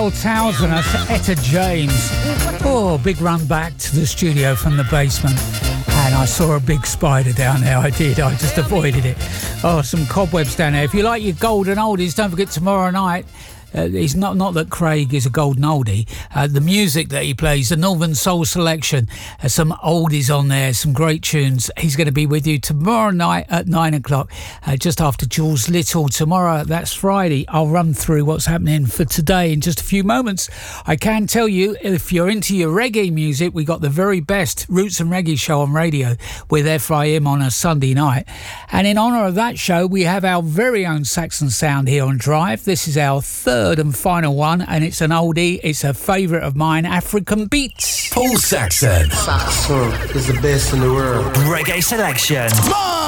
Carl Townsend, that's Etta James. Oh, big run back to the studio from the basement. And I saw a big spider down there. I did. I just avoided it. Oh, some cobwebs down there. If you like your golden oldies, don't forget tomorrow night. It's not that Craig is a golden oldie. The music that he plays, the Northern Soul Selection, some oldies on there, some great tunes. He's going to be with you tomorrow night at 9 o'clock, just after Jules Little. Tomorrow, that's Friday. I'll run through what's happening for today in just a few moments. I can tell you, if you're into your reggae music, we got the very best Roots and Reggae show on radio with Ephraim on a Sunday night. And in honour of that show, we have our very own Saxon Sound here on Drive. This is our third and final one, and it's an oldie. It's a favourite of mine, African Beats. Paul Saxon. Saxon is the best in the world. Reggae selection.